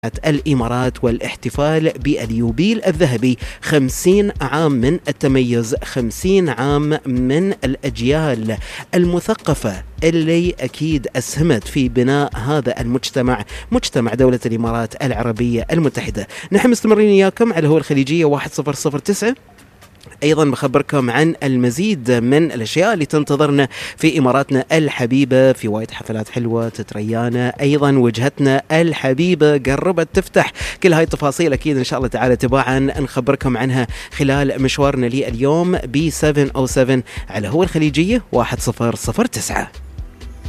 الإمارات والاحتفال باليوبيل الذهبي، 50 عام من التميز، 50 عام من الأجيال المثقفة اللي أكيد أسهمت في بناء هذا المجتمع، مجتمع دولة الإمارات العربية المتحدة. نحن مستمرين إياكم على هو الخليجية 1009. أيضا بخبركم عن المزيد من الأشياء اللي تنتظرنا في إماراتنا الحبيبة، في وايد حفلات حلوة تتريانا، أيضا وجهتنا الحبيبة قربت تفتح. كل هاي التفاصيل أكيد إن شاء الله تعالى تباعا نخبركم عنها خلال مشوارنا لليوم ب 707 على هو الخليجية 1009.